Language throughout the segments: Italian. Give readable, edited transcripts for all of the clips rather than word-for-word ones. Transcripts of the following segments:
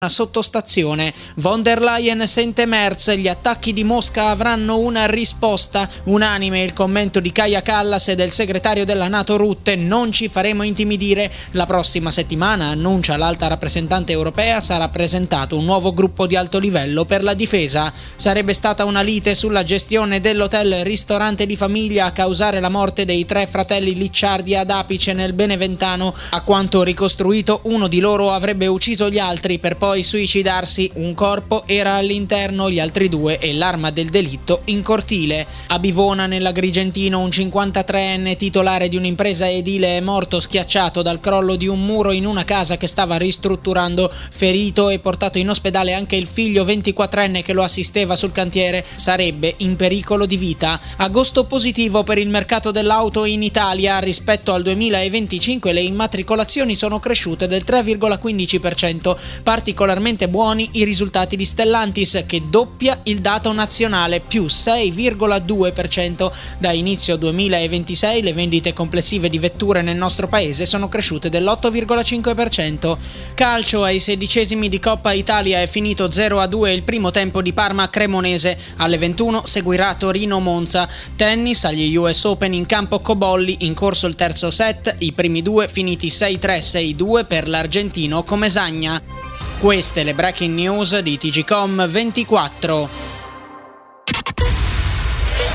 una sottostazione. Von der Leyen sente Merz, gli attacchi di Mosca avranno una risposta. Unanime il commento di Kaja Kallas e del segretario della NATO Rutte: non ci faremo intimidire. La prossima settimana, annuncia l'alta rappresentante europea, sarà presentato un nuovo gruppo di alto livello per la difesa. Sarebbe stata una lite sulla gestione dell'hotel ristorante di famiglia a causare la morte dei 3 fratelli Licciardi ad Apice nel Beneventano. A quanto ricostruito, uno di loro avrebbe ucciso gli altri per poi suicidarsi. Un corpo era all'interno, gli altri 2 e l'arma del delitto in cortile. A Bivona, nell'Agrigentino, un 53enne titolare di un'impresa edile è morto schiacciato dal crollo di un muro in una casa che stava ristrutturando. Ferito e portato in ospedale anche il figlio 24enne che lo assisteva sul cantiere. Sarebbe in pericolo di vita. Agosto positivo per il mercato dell'auto in Italia. Rispetto al 2025 le immatricolazioni sono cresciute del 3,15%. Particolarmente buoni i risultati di Stellantis, che doppia il dato nazionale, più 6,2%. Da inizio 2026 le vendite complessive di vetture nel nostro paese sono cresciute dell'8,5%. Calcio, ai 16esimi di Coppa Italia è finito 0-2 il primo tempo di Parma-Cremonese. Alle 21 seguirà Torino-Monza. Tennis, agli US Open in campo Cobolli, in corso il terzo set, i primi 2 finiti 6-3, 6-2 per l'argentino Comesaña. Queste le breaking news di TGcom 24.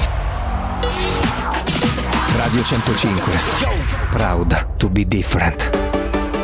Radio 105. Proud to be different.